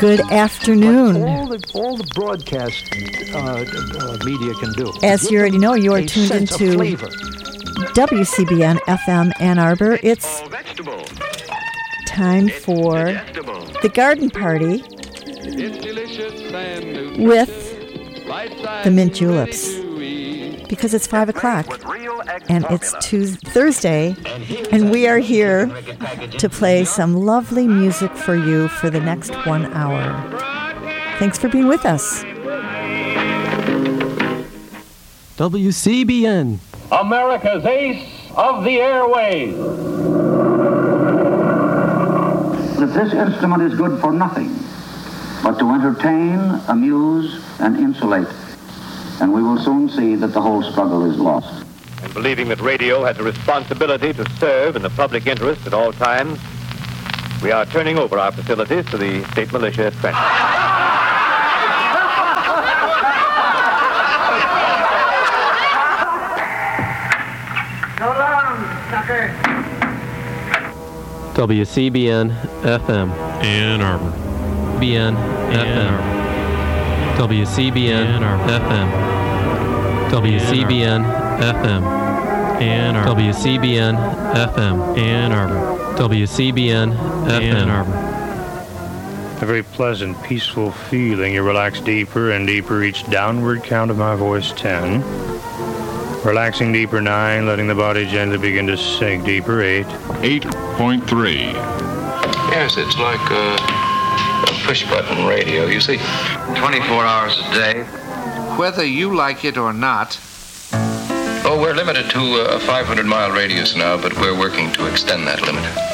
Good afternoon. All the broadcast media can do. As you already know, you are tuned into WCBN FM Ann Arbor. It's time for the garden party with the mint juleps. Because it's 5 o'clock and it's Thursday, and we are here to play some lovely music for you for the next 1 hour. Thanks for being with us. WCBN, America's ace of the airways. That this instrument is good for nothing but to entertain, amuse, and insulate. And we will soon see that the whole struggle is lost. And believing that radio has a responsibility to serve in the public interest at all times, we are turning over our facilities to the state militia at Trenton. So long, sucker. WCBN FM, Ann Arbor. BN FM, WCBN FM, WCBN FM, Ann Arbor. WCBN FM, Ann Arbor. WCBN Ann FM. Arbor. A very pleasant, peaceful feeling. You relax deeper and deeper each downward count of my voice, 10. Relaxing deeper, 9, letting the body gently begin to sink deeper, 8. 8.3. Yes, it's like a push-button radio, you see. 24 hours a day. Whether you like it or not. Oh, we're limited to a 500-mile radius now, but we're working to extend that limit.